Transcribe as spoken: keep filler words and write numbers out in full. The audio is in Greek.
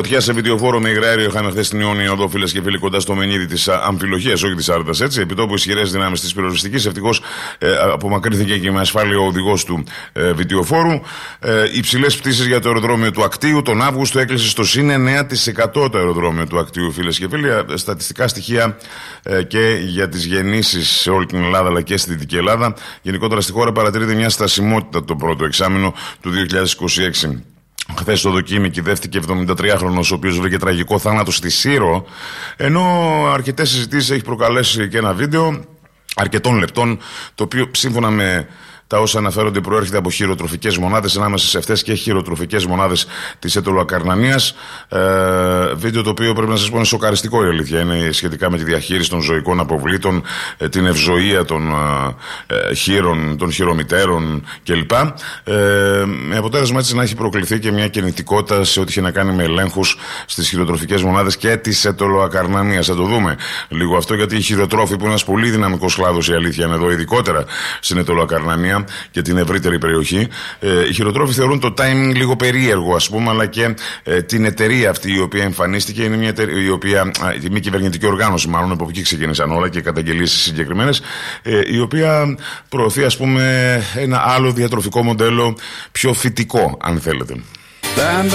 Φωτιά σε βιντεοφόρο με υγραέριο είχαμε χθες στην Ιόνια Οδό, φίλες και φίλοι, κοντά στο μενίδι της Αμφιλοχίας, όχι της Άρτας, έτσι. Επιτόπου ισχυρές δυνάμεις της πυροσβεστικής. Ευτυχώς ε, απομακρύνθηκε και με ασφάλεια ο οδηγός του ε, βιντεοφόρου. Ε, υψηλές πτήσεις για το αεροδρόμιο του Ακτίου. Τον Αύγουστο έκλεισε στο συν εννέα τοις εκατό το αεροδρόμιο του Ακτίου, φίλες και φίλοι. Στατιστικά στοιχεία ε, και για τις γεννήσεις σε όλη την Ελλάδα αλλά και στη Δυτική Ελλάδα. Γενικότερα στη χώρα παρατηρείται μια στασιμότητα το πρώτο εξάμηνο του δύο χιλιάδες είκοσι έξι. Χθες στο δοκίμι κυδεύτηκε εβδομηντατριάχρονος, ο οποίος βρήκε τραγικό θάνατο στη Σύρο, ενώ αρκετές συζητήσεις έχει προκαλέσει και ένα βίντεο αρκετών λεπτών, το οποίο σύμφωνα με τα όσα αναφέρονται προέρχεται από χειροτροφικές μονάδες, ανάμεσα σε αυτές και χειροτροφικές μονάδες της Αιτωλοακαρνανίας. Ε, βίντεο το οποίο πρέπει να σας πω είναι σοκαριστικό, η αλήθεια. Είναι σχετικά με τη διαχείριση των ζωικών αποβλήτων, ε, την ευζοία των ε, χείρων, των χειρομητέρων κλπ. Ε, με αποτέλεσμα έτσι να έχει προκληθεί και μια κινητικότητα σε ό,τι είχε να κάνει με ελέγχους στις χειροτροφικές μονάδες και της Αιτωλοακαρνανίας. Θα το δούμε λίγο αυτό, γιατί οι χειροτρόφοι, που είναι ένας πολύ δυναμικός κλάδος, η αλήθεια είναι εδώ, ειδικότερα στην Αιτωλοακαρνανία και την ευρύτερη περιοχή. Ε, οι χειροτρόφοι θεωρούν το timing λίγο περίεργο, ας πούμε, αλλά και ε, την εταιρεία αυτή η οποία εμφανίστηκε είναι μια εταιρεία, η οποία, η μη κυβερνητική οργάνωση, μάλλον από εκεί ξεκίνησαν όλα και καταγγελίες συγκεκριμένες, ε, η οποία προωθεί, ας πούμε, ένα άλλο διατροφικό μοντέλο πιο φυτικό, αν θέλετε.